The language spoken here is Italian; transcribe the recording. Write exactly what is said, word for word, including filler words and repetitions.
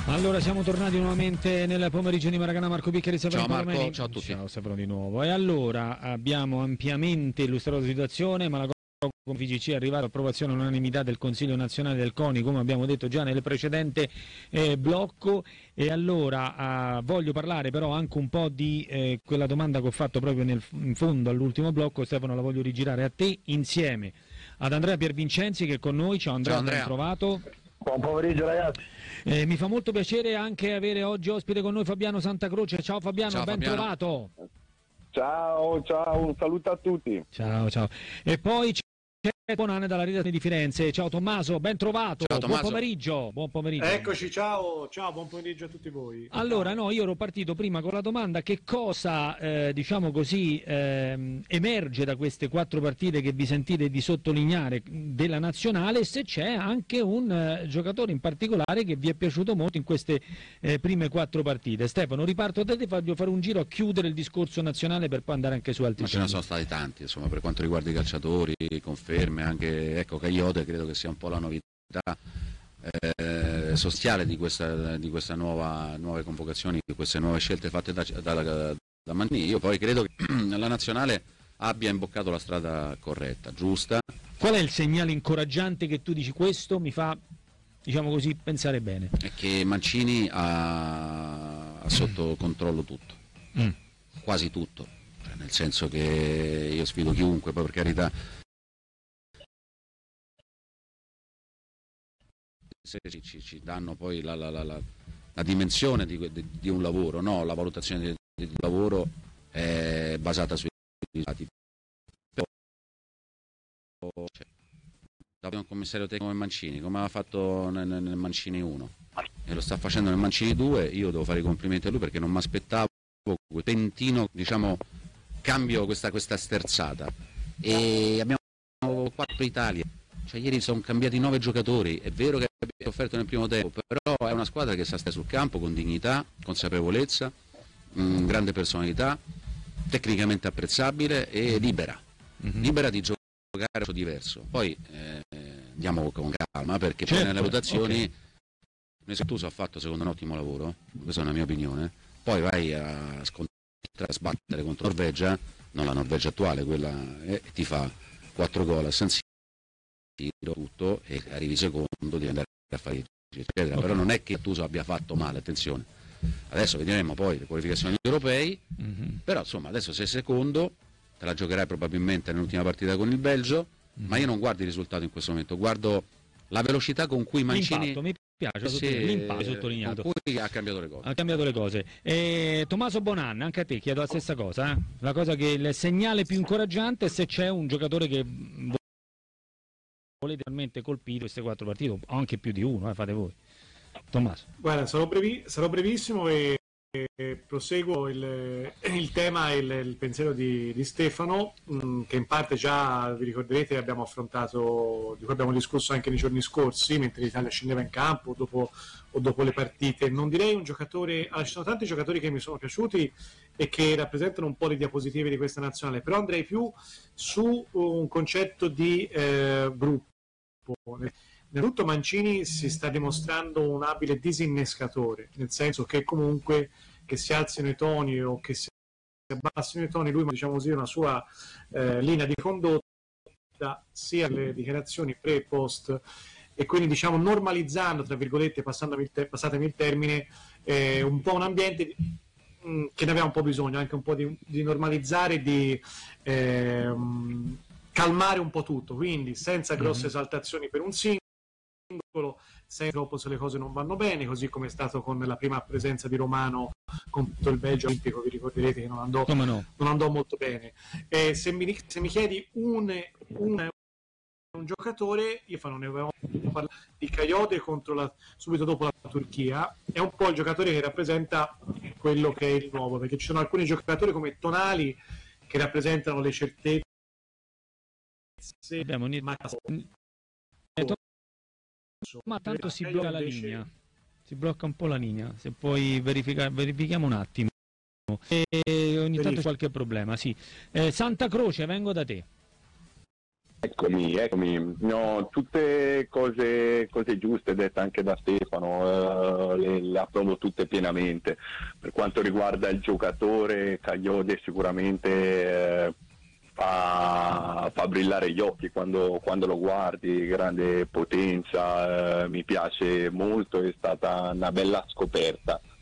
Allora siamo tornati nuovamente nel pomeriggio di Maracanã. Marco Piccheri, ciao Marco, ciao a tutti. Ciao, Stefano di nuovo. E allora abbiamo ampiamente illustrato la situazione, ma la con F I G C è arrivata all'approvazione all'unanimità del Consiglio nazionale del CONI, come abbiamo detto già nel precedente eh, blocco. E allora eh, voglio parlare però anche un po' di eh, quella domanda che ho fatto proprio nel, in fondo all'ultimo blocco. Stefano, la voglio rigirare a te insieme ad Andrea Piervincenzi, che è con noi. Ciao Andrea, ciao Andrea. Ben trovato. Buon pomeriggio ragazzi. Eh, mi fa molto piacere anche avere oggi ospite con noi Fabiano Santacroce. Ciao Fabiano, ciao, ben Fabiano. trovato. Ciao, ciao, un saluto a tutti. Ciao, ciao. E poi c'è Bonanne dalla redazione di Firenze. Ciao Tommaso, ben trovato. Ciao, buon pomeriggio. Buon pomeriggio. Eccoci, ciao, ciao, buon pomeriggio a tutti voi. Allora, no, io ero partito prima con la domanda: che cosa, eh, diciamo così, ehm, emerge da queste quattro partite che vi sentite di sottolineare della nazionale, e se c'è anche un eh, giocatore in particolare che vi è piaciuto molto in queste eh, prime quattro partite. Stefano, riparto da te, voglio fare un giro a chiudere il discorso nazionale per poi andare anche su altri. Ma ce ne sono stati tanti, insomma, per quanto riguarda i calciatori, conferme, anche, ecco, Caiote credo che sia un po' la novità eh, sostanziale di questa, di questa nuova nuove convocazioni, di queste nuove scelte fatte da, da, da Mancini. Io poi credo che la nazionale abbia imboccato la strada corretta, giusta. Qual è il segnale incoraggiante che tu dici questo mi fa, diciamo così, pensare bene? È che Mancini ha, ha sotto controllo tutto, mm. quasi tutto, nel senso che io sfido chiunque, poi per carità se ci, ci, ci danno poi la, la, la, la, la dimensione di, di, di un lavoro, no? La valutazione di, di un lavoro è basata sui risultati. Cioè, da un commissario tecnico come Mancini, come aveva fatto nel, nel Mancini uno e lo sta facendo nel Mancini due, io devo fare i complimenti a lui perché non mi aspettavo quel pentino, diciamo, cambio, questa, questa sterzata. E abbiamo quattro Italia. Cioè, ieri sono cambiati nove giocatori, è vero che abbiamo sofferto nel primo tempo, però è una squadra che sa stare sul campo con dignità, consapevolezza, mh, grande personalità, tecnicamente apprezzabile e libera, mm-hmm. libera di giocare diverso. Poi eh, andiamo con calma perché certo, poi nelle votazioni okay. Nessuno ha fatto secondo me un ottimo lavoro, questa è una mia opinione, poi vai a scontrare, a sbattere contro Norvegia, non la Norvegia attuale, quella e ti fa quattro gol a San Siro, tutto e arrivi secondo, devi andare a fare eccetera. Okay. Però non è che Gattuso abbia fatto male, attenzione, adesso vedremo poi le qualificazioni europei, mm-hmm. però insomma adesso sei secondo, te la giocherai probabilmente nell'ultima partita con il Belgio, mm-hmm. ma io non guardo il risultato in questo momento, guardo la velocità con cui Mancini l'impatto, mi piace sì, l'impatto sottolineato, con cui ha cambiato le cose, ha cambiato le cose. E Tommaso Bonanne, anche a te chiedo la stessa cosa, eh? La cosa che il segnale più incoraggiante è se c'è un giocatore che volete realmente colpire queste quattro partite, o anche più di uno, eh, fate voi. Tommaso. Guarda, sarò, brevi, sarò brevissimo e, e proseguo il, il tema e il, il pensiero di, di Stefano, mh, che in parte già vi ricorderete abbiamo affrontato, di cui abbiamo discusso anche nei giorni scorsi, mentre l'Italia scendeva in campo dopo, o dopo le partite. Non direi un giocatore, allora, ci sono tanti giocatori che mi sono piaciuti e che rappresentano un po' le diapositive di questa nazionale, però andrei più su un concetto di eh, gruppo. Innanzitutto Mancini si sta dimostrando un abile disinnescatore, nel senso che comunque che si alzino i toni o che si abbassino i toni, lui, diciamo così, una sua eh, linea di condotta sia le dichiarazioni pre e post, e quindi diciamo normalizzando, tra virgolette, passatemi il, te- passatemi il termine, eh, un po' un ambiente mh, che ne aveva un po' bisogno, anche un po' di, di normalizzare, di eh, mh, calmare un po' tutto, quindi senza grosse mm-hmm. esaltazioni per un singolo, senza troppo se le cose non vanno bene, così come è stato con la prima presenza di Romano contro il Belgio olimpico, vi ricorderete che non andò, no? non andò molto bene. E se, mi, se mi chiedi un, un, un giocatore, io non ne avevo parlato di Caiote contro la, subito dopo la Turchia, è un po' il giocatore che rappresenta quello che è il nuovo, perché ci sono alcuni giocatori come Tonali che rappresentano le certezze. Abbiamo un... ma... ma tanto si blocca la linea, si blocca un po' la linea, se puoi verificare, verifichiamo un attimo, e ogni tanto c'è qualche problema, sì. eh, Santa Croce, vengo da te. Eccomi, eccomi. No, tutte cose, cose giuste dette anche da Stefano, eh, le, le approvo tutte pienamente. Per quanto riguarda il giocatore, Cagliode sicuramente eh, fa, fa brillare gli occhi quando, quando lo guardi, grande potenza, eh, mi piace molto, è stata una bella scoperta.